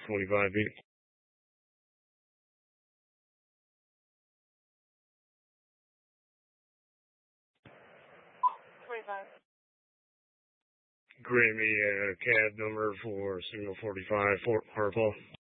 25 feet. Grant me a cab number for Signal 45, Fort Harpal.